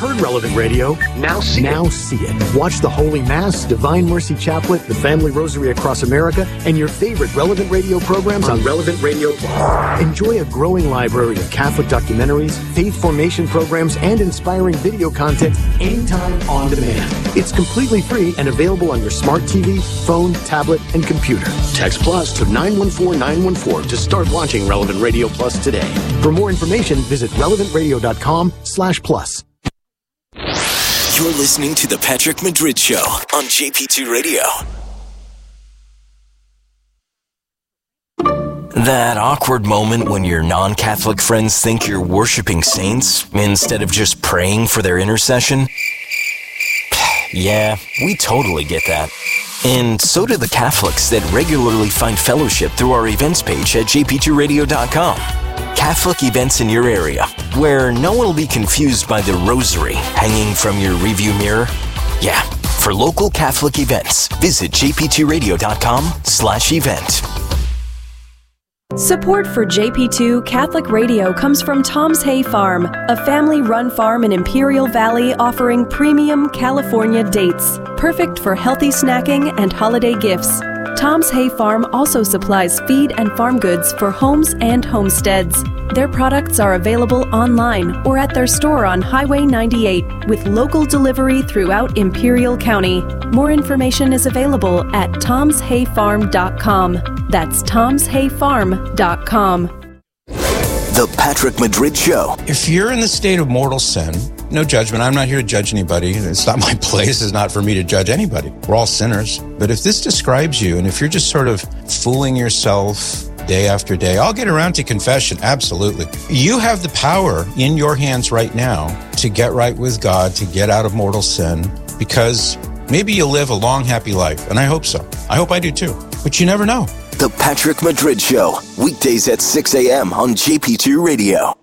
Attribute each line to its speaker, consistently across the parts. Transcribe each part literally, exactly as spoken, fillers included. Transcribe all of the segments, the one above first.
Speaker 1: heard Relevant Radio?
Speaker 2: Now see
Speaker 1: now
Speaker 2: it.
Speaker 1: see it. Watch the Holy Mass, Divine Mercy Chaplet, the Family Rosary Across America, and your favorite Relevant Radio programs on Relevant Radio Plus. Enjoy a growing library of Catholic documentaries, faith formation programs, and inspiring video content anytime on demand. It's completely free and available on your smart T V, phone, tablet, and computer. Text Plus to nine one four nine one four to start watching Relevant Radio Plus today. For more information, visit relevant radio dot com slash plus.
Speaker 3: You're listening to The Patrick Madrid Show on J P two Radio. That awkward moment when your non-Catholic friends think you're worshiping saints instead of just praying for their intercession? Yeah, we totally get that. And so do the Catholics that regularly find fellowship through our events page at j p two radio dot com. Catholic events in your area, where no one will be confused by the rosary hanging from your rearview mirror. Yeah, for local Catholic events, visit j p two radio dot com slash event.
Speaker 4: Support for J P two Catholic Radio comes from Tom's Hay Farm, a family-run farm in Imperial Valley offering premium California dates, perfect for healthy snacking and holiday gifts. Tom's Hay Farm also supplies feed and farm goods for homes and homesteads. Their products are available online or at their store on Highway ninety-eight with local delivery throughout Imperial County. More information is available at toms hay farm dot com. That's toms hay farm dot com.
Speaker 3: The Patrick Madrid Show.
Speaker 5: If you're in the state of mortal sin, no judgment. I'm not here to judge anybody. It's not my place. It's not for me to judge anybody. We're all sinners. But if this describes you, and if you're just sort of fooling yourself day after day, I'll get around to confession. Absolutely. You have the power in your hands right now to get right with God, to get out of mortal sin, because maybe you'll live a long, happy life. And I hope so. I hope I do too. But you never know.
Speaker 3: The Patrick Madrid Show. Weekdays at six a.m. on J P two Radio.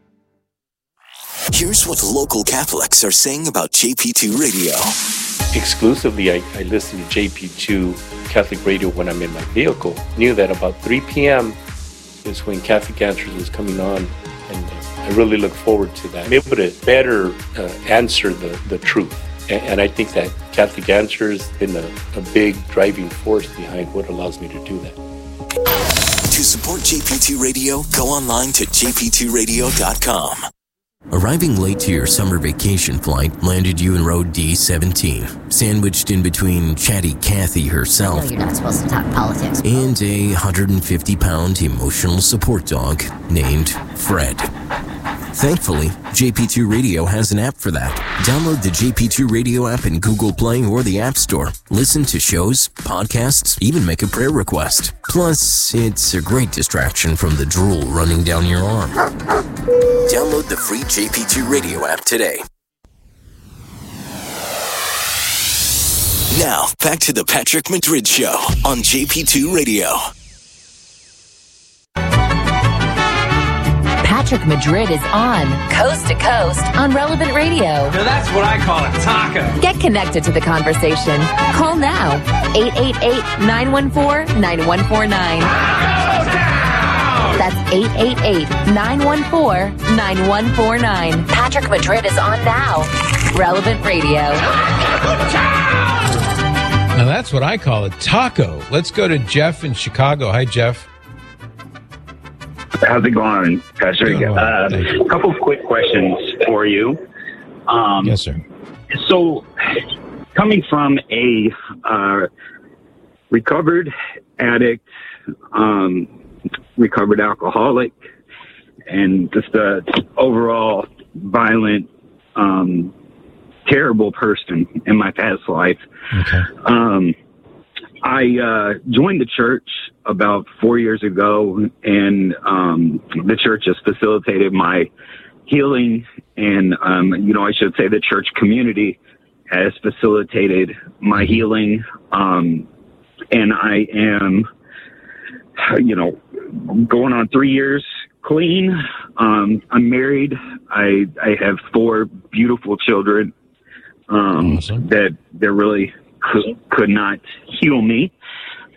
Speaker 3: Here's what local Catholics are saying about J P two Radio.
Speaker 6: Exclusively, I, I listen to J P two Catholic Radio when I'm in my vehicle. Knew that about three p.m. is when Catholic Answers was coming on, and uh, I really look forward to that. I'm able to better uh, answer the, the truth. And, and I think that Catholic Answers has been a, a big driving force behind what allows me to do that.
Speaker 3: To support J P two Radio, go online to j p two radio dot com. Arriving late to your summer vacation flight landed you in row D seventeen, sandwiched in between chatty Kathy herself,
Speaker 7: no, you're not supposed to talk politics,
Speaker 3: and a one hundred fifty pound emotional support dog named Fred. Thankfully, J P two Radio has an app for that. Download the J P two Radio app in Google Play or the App Store. Listen to shows, podcasts, even make a prayer request. Plus, it's a great distraction from the drool running down your arm. Download the free J P two Radio app today. Now, back to the Patrick Madrid Show on J P two Radio.
Speaker 7: Patrick Madrid is on Coast to Coast on Relevant Radio.
Speaker 8: Now that's what I call a taco.
Speaker 7: Get connected to the conversation. Call now, eight eight eight, nine one four, nine one four nine. That's eight eight eight, nine one four, nine one four nine. Patrick Madrid is on now. Relevant Radio.
Speaker 5: Now that's what I call a taco. Let's go to Jeff in Chicago. Hi, Jeff.
Speaker 9: How's it going, Patrick? Uh, a couple of quick questions for you. Um,
Speaker 5: yes, sir.
Speaker 9: So, coming from a uh, recovered addict, um, recovered alcoholic, and just a overall violent, um, terrible person in my past life.
Speaker 5: Okay.
Speaker 9: Um, I uh, joined the church about four years ago, and um, the church has facilitated my healing. And, um, you know, I should say the church community has facilitated my healing. Um, and I am, you know, going on three years clean. Um, I'm married. I, I have four beautiful children um,
Speaker 5: awesome.
Speaker 9: that, that really could, could not heal me.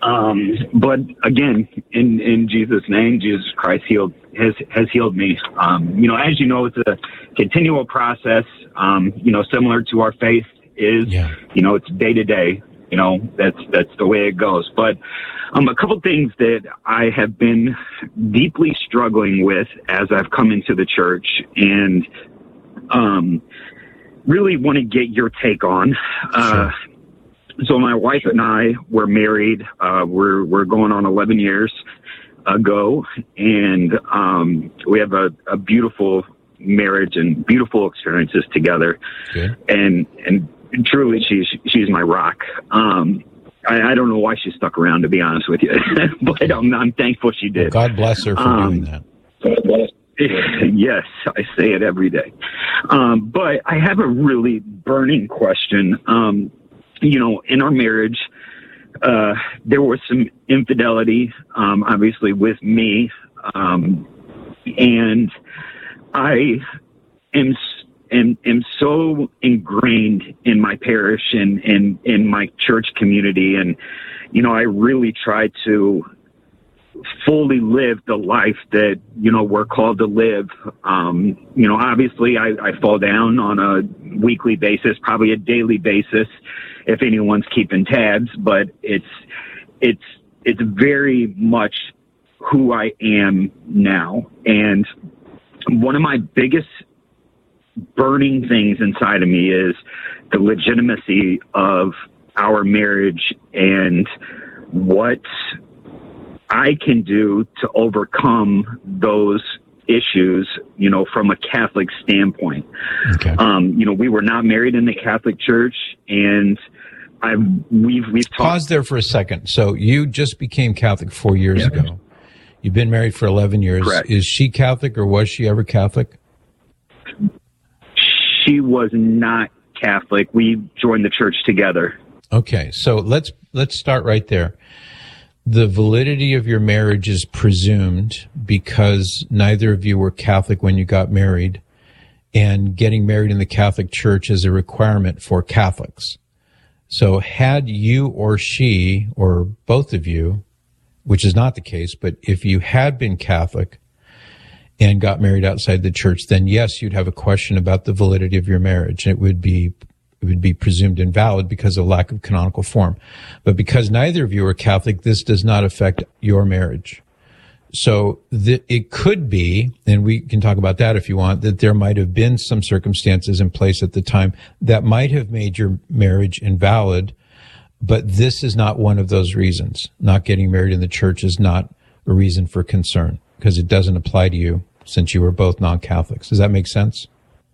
Speaker 9: Um, but again, in, in Jesus' name, Jesus Christ healed, has, has healed me. Um, you know, as you know, it's a continual process, um, you know, similar to our faith is, yeah. you know, it's day to day, you know, that's, that's the way it goes. But, um, a couple things that I have been deeply struggling with as I've come into the church and, um, really want to get your take on, uh, sure. So my wife and I were married. Uh, we're we're going on eleven years ago, and um, we have a, a beautiful marriage and beautiful experiences together. Good. And and truly, she's she's my rock. Um, I, I don't know why she stuck around, to be honest with you, but I'm, I'm thankful she did.
Speaker 2: Well, God bless her for um, doing that.
Speaker 9: Yes, I say it every day. Um, but I have a really burning question. Um, You know, in our marriage, uh, there was some infidelity, um, obviously with me. Um, and I am, am, am so ingrained in my parish and, and in my church community. And, you know, I really try to fully live the life that, you know, we're called to live. Um, you know, obviously I, I fall down on a weekly basis, probably a daily basis, if anyone's keeping tabs, but it's, it's, it's very much who I am now. And one of my biggest burning things inside of me is the legitimacy of our marriage and what I can do to overcome those issues, you know, from a Catholic standpoint. Okay. Um, you know, we were not married in the Catholic Church, and I've, we've, we've talked.
Speaker 2: Pause there for a second. So you just became Catholic four years yeah. ago. You've been married for eleven years.
Speaker 9: Correct.
Speaker 2: Is she Catholic, or was she ever Catholic?
Speaker 9: She was not Catholic. We joined the church together.
Speaker 2: Okay. So let's, let's start right there. The validity of your marriage is presumed because neither of you were Catholic when you got married, and getting married in the Catholic Church is a requirement for Catholics. So had you or she, or both of you, which is not the case, but if you had been Catholic and got married outside the church, then yes, you'd have a question about the validity of your marriage. It would be It would be presumed invalid because of lack of canonical form. But because neither of you are Catholic, this does not affect your marriage. So the, it could be, and we can talk about that if you want, that there might have been some circumstances in place at the time that might have made your marriage invalid, but this is not one of those reasons. Not getting married in the church is not a reason for concern because it doesn't apply to you since you were both non-Catholics. Does that make sense?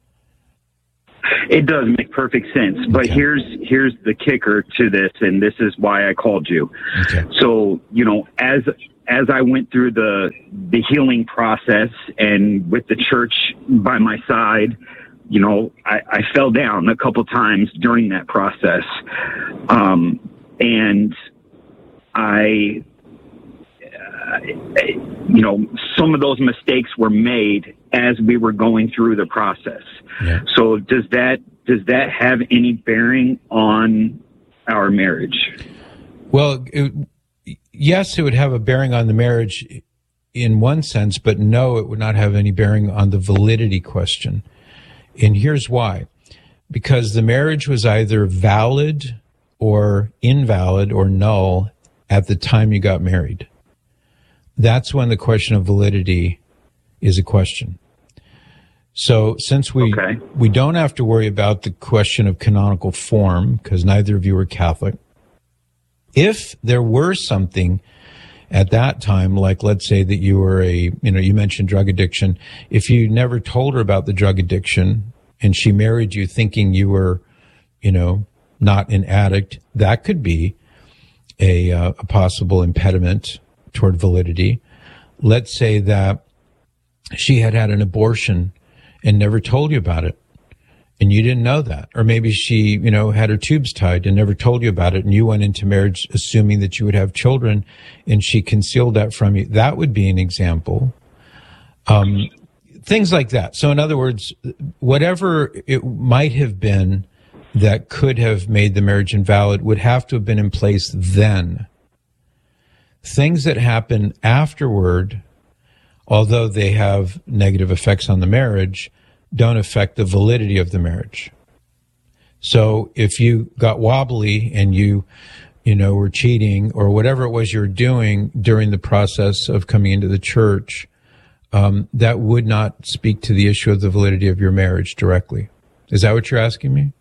Speaker 9: It does make perfect sense, but okay. here's here's the kicker to this, and this is why I called you. Okay. So, you know, as as I went through the the healing process and with the church by my side, you know, I, I fell down a couple times during that process, um, and I, uh, you know, some of those mistakes were made as we were going through the process. Yeah. So does that does that have any bearing on our marriage?
Speaker 2: Well, it, yes, it would have a bearing on the marriage in one sense, but no, it would not have any bearing on the validity question. And here's why. Because the marriage was either valid or invalid or null at the time you got married. That's when the question of validity is a question. So since we okay. we don't have to worry about the question of canonical form because neither of you are Catholic, if there were something at that time, like let's say that you were a, you know, you mentioned drug addiction, if you never told her about the drug addiction and she married you thinking you were, you know, not an addict, that could be a, uh, a possible impediment toward validity. Let's say that she had had an abortion and never told you about it, and you didn't know that. Or maybe she, you know, had her tubes tied and never told you about it, and you went into marriage assuming that you would have children, and she concealed that from you. That would be an example. Um, things like that. So in other words, whatever it might have been that could have made the marriage invalid would have to have been in place then. Things that happen afterward, although they have negative effects on the marriage, don't affect the validity of the marriage. So if you got wobbly and you, you know, were cheating or whatever it was you were doing during the process of coming into the church, um, that would not speak to the issue of the validity of your marriage directly. Is that what you're asking me?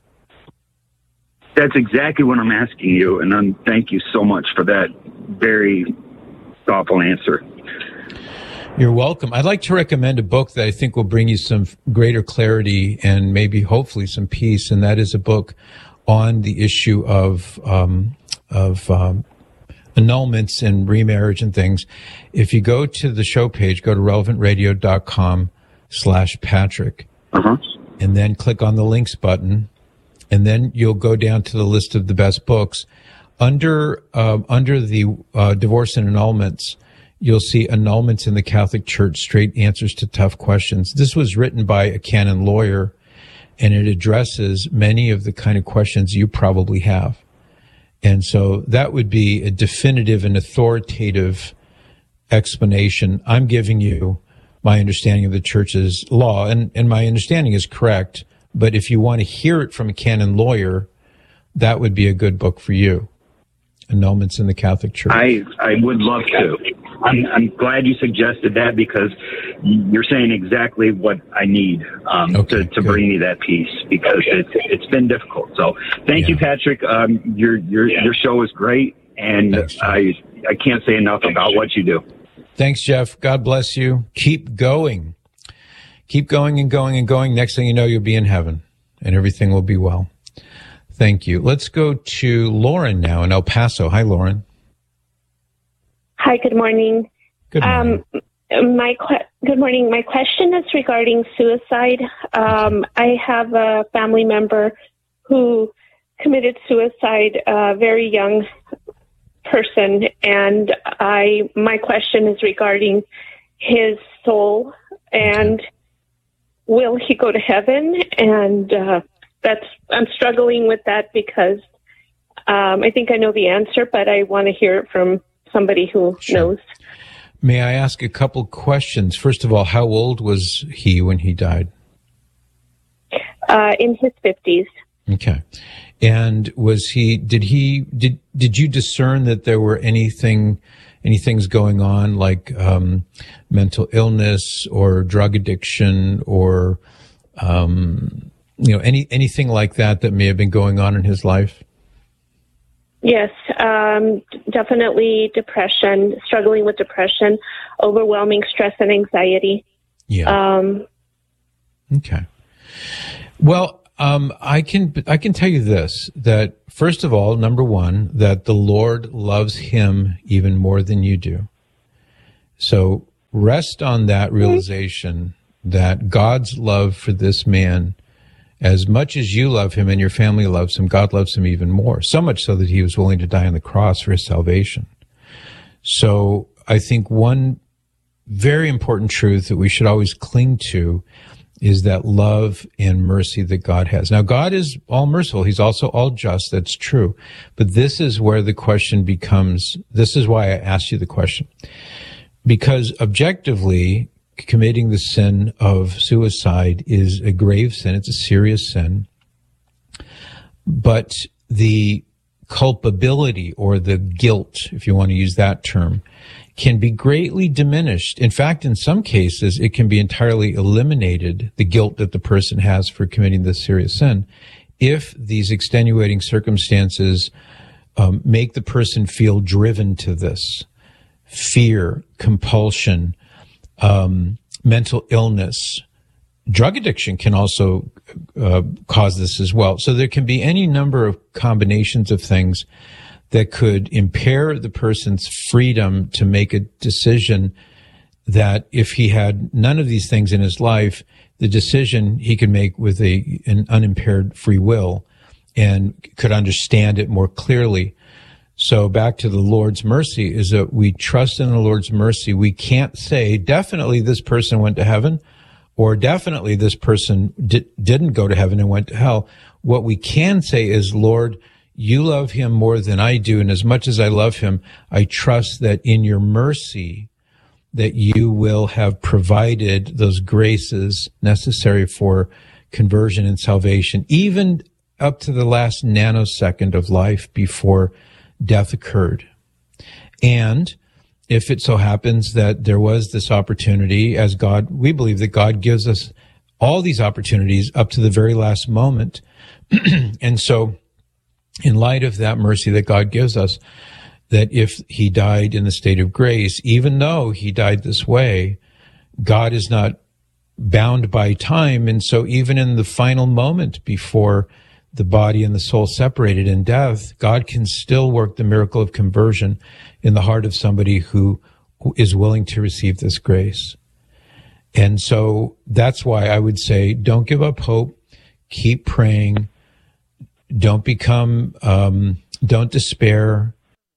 Speaker 9: That's exactly what I'm asking you, and um, thank you so much for that very thoughtful answer.
Speaker 2: You're welcome. I'd like to recommend a book that I think will bring you some greater clarity and maybe hopefully some peace, and that is a book on the issue of um, of um, annulments and remarriage and things. If you go to the show page, go to relevant radio dot com slash Patrick,
Speaker 9: uh-huh.
Speaker 2: and then click on the links button, and then you'll go down to the list of the best books. Under uh, under the uh, divorce and annulments, you'll see Annulments in the Catholic Church, Straight Answers to Tough Questions. This was written by a canon lawyer, and it addresses many of the kind of questions you probably have. And so that would be a definitive and authoritative explanation. I'm giving you my understanding of the church's law, and, and my understanding is correct. But if you want to hear it from a canon lawyer, that would be a good book for you. Annulments in the Catholic Church.
Speaker 9: I, I would love to. I'm, I'm glad you suggested that because you're saying exactly what I need um,
Speaker 2: okay,
Speaker 9: to, to bring me that peace because it's it's been difficult. So thank
Speaker 2: yeah.
Speaker 9: you, Patrick. Um, your your yeah. your show is great, and
Speaker 2: Thanks,
Speaker 9: I I can't say enough about what you do.
Speaker 2: Thanks, Jeff. God bless you. Keep going. Keep going and going and going. Next thing you know, you'll be in heaven, and everything will be well. Thank you. Let's go to Lauren now in El Paso. Hi, Lauren.
Speaker 10: Hi, good morning.
Speaker 2: Good morning.
Speaker 10: Um, my que- good morning. My question is regarding suicide. Um, I have a family member who committed suicide, a very young person, and I. My question is regarding his soul and will he go to heaven? And uh, that's I'm struggling with that because um, I think I know the answer, but I want to hear it from somebody who
Speaker 2: sure.
Speaker 10: knows.
Speaker 2: May I ask a couple questions? First of all, how old was he when he died?
Speaker 10: Uh, in his fifties.
Speaker 2: Okay. And was he, did he, did, did you discern that there were anything, any things going on like, um, mental illness or drug addiction or, um, you know, any, anything like that that may have been going on in his life?
Speaker 10: Yes, um, definitely depression, struggling with depression, overwhelming stress and anxiety.
Speaker 2: Yeah.
Speaker 10: Um,
Speaker 2: okay. Well, um, I can, I can tell you this, that first of all, number one, that the Lord loves him even more than you do. So rest on that realization that God's love for this man, as much as you love him and your family loves him, God loves him even more, so much so that he was willing to die on the cross for his salvation. So I think one very important truth that we should always cling to is that love and mercy that God has. Now, God is all merciful. He's also all just. That's true. But this is where the question becomes, this is why I asked you the question. Because objectively, committing the sin of suicide is a grave sin. It's a serious sin. But the culpability or the guilt, if you want to use that term, can be greatly diminished. In fact, in some cases, it can be entirely eliminated, the guilt that the person has for committing this serious sin, if these extenuating circumstances um, make the person feel driven to this. Fear, compulsion, Um, mental illness, drug addiction can also uh, cause this as well. So there can be any number of combinations of things that could impair the person's freedom to make a decision that if he had none of these things in his life, the decision he could make with a an unimpaired free will and could understand it more clearly. So back to the Lord's mercy is that we trust in the Lord's mercy. We can't say definitely this person went to heaven or definitely this person di- didn't go to heaven and went to hell. What we can say is, Lord, you love him more than I do. And as much as I love him, I trust that in your mercy, that you will have provided those graces necessary for conversion and salvation, even up to the last nanosecond of life before death occurred. And if it so happens that there was this opportunity, as God, we believe that God gives us all these opportunities up to the very last moment. And so, in light of that mercy that God gives us, that if he died in the state of grace, even though he died this way, God is not bound by time. And so even in the final moment before the body and the soul separated in death, God can still work the miracle of conversion in the heart of somebody who, who is willing to receive this grace. And so that's why I would say, don't give up hope. Keep praying. Don't become, um, don't despair.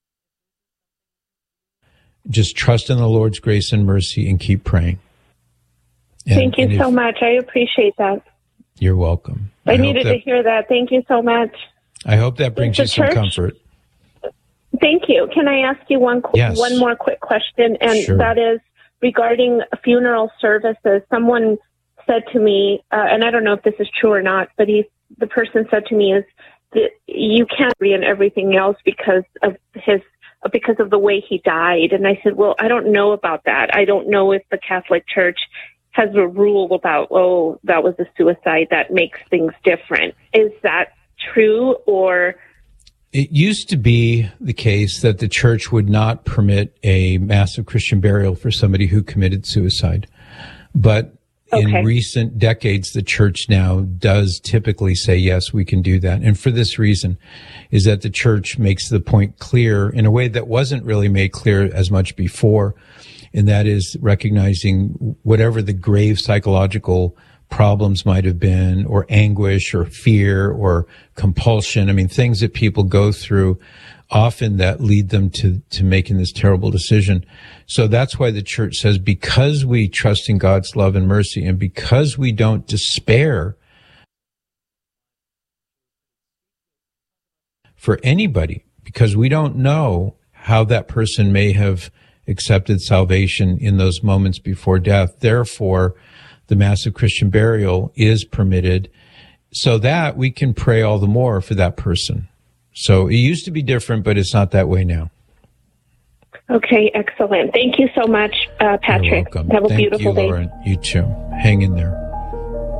Speaker 2: Just trust in the Lord's grace and mercy and keep praying. And,
Speaker 10: Thank you so
Speaker 2: if,
Speaker 10: much. I appreciate that.
Speaker 2: You're welcome.
Speaker 10: I,
Speaker 2: I
Speaker 10: needed
Speaker 2: that,
Speaker 10: to hear that. Thank you so much.
Speaker 2: I hope that brings you some
Speaker 10: church,
Speaker 2: comfort.
Speaker 10: Thank you. Can I ask you one
Speaker 2: yes.
Speaker 10: one more quick question? And
Speaker 2: sure.
Speaker 10: that is regarding funeral services. Someone said to me, uh, and I don't know if this is true or not, but he, the person said to me is that you can't be in everything else because of his because of the way he died. And I said, well, I don't know about that. I don't know if the Catholic Church has a rule about, oh, that was a suicide that makes things different. Is that true? Or
Speaker 2: it used to be the case that the church would not permit a massive Christian burial for somebody who committed suicide. But okay. in recent decades, the church now does typically say, yes, we can do that. And for this reason is that the church makes the point clear in a way that wasn't really made clear as much before. And that is recognizing whatever the grave psychological problems might have been, or anguish or fear or compulsion. I mean, things that people go through often that lead them to, to making this terrible decision. So that's why the church says, because we trust in God's love and mercy, and because we don't despair for anybody, because we don't know how that person may have accepted salvation in those moments before death. Therefore, the massive Christian burial is permitted so that we can pray all the more for that person. So it used to be different, but it's not that way now.
Speaker 10: Okay, excellent. Thank you so much, uh, Patrick.
Speaker 2: You're welcome.
Speaker 10: Have a
Speaker 2: Thank
Speaker 10: beautiful
Speaker 2: you,
Speaker 10: day.
Speaker 2: Lauren. You too. Hang in there.